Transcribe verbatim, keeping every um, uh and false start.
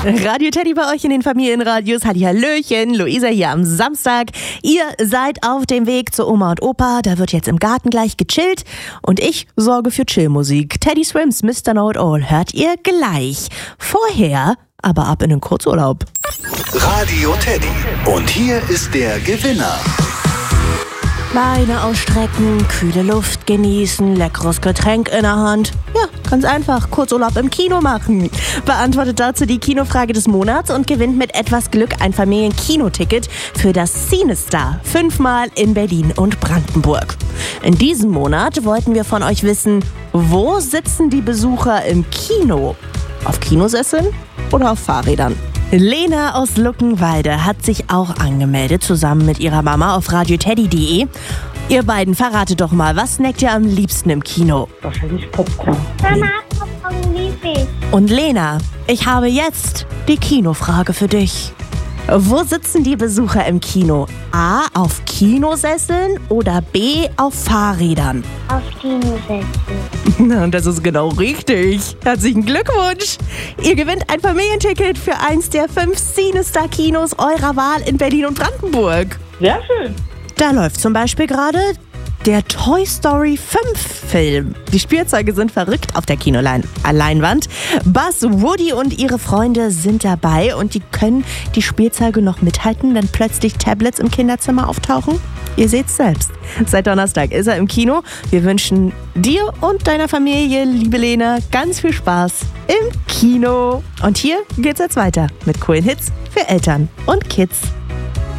Radio Teddy bei euch in den Familienradios. Hallihallöchen, Luisa hier am Samstag. Ihr seid auf dem Weg zu Oma und Opa. Da wird jetzt im Garten gleich gechillt. Und ich sorge für Chillmusik. Teddy Swims, Mister Know It All hört ihr gleich. Vorher aber ab in den Kurzurlaub. Radio Teddy. Und hier ist der Gewinner. Beine ausstrecken, kühle Luft genießen, leckeres Getränk in der Hand. Ja, ganz einfach, Kurzurlaub im Kino machen. Beantwortet dazu die Kinofrage des Monats und gewinnt mit etwas Glück ein Familienkinoticket für das CineStar. Fünfmal in Berlin und Brandenburg. In diesem Monat wollten wir von euch wissen, wo sitzen die Besucher im Kino? Auf Kinosesseln oder auf Fahrrädern? Lena aus Luckenwalde hat sich auch angemeldet, zusammen mit ihrer Mama auf radioteddy punkt de. Ihr beiden, verratet doch mal, was snackt ihr am liebsten im Kino? Wahrscheinlich Popcorn. Mama, Popcorn lieb ich. Und Lena, ich habe jetzt die Kinofrage für dich. Wo sitzen die Besucher im Kino? A, auf Kinosesseln oder B, auf Fahrrädern? Auf Kinosessel. Na, und das ist genau richtig. Herzlichen Glückwunsch. Ihr gewinnt ein Familienticket für eins der fünf CineStar-Kinos eurer Wahl in Berlin und Brandenburg. Sehr schön. Da läuft zum Beispiel gerade der Toy Story fünf Film. Die Spielzeuge sind verrückt auf der Kinoleinwand. Buzz, Woody und ihre Freunde sind dabei und die können die Spielzeuge noch mithalten, wenn plötzlich Tablets im Kinderzimmer auftauchen. Ihr seht's selbst. Seit Donnerstag ist er im Kino. Wir wünschen dir und deiner Familie, liebe Lena, ganz viel Spaß im Kino. Und hier geht's jetzt weiter mit coolen Hits für Eltern und Kids.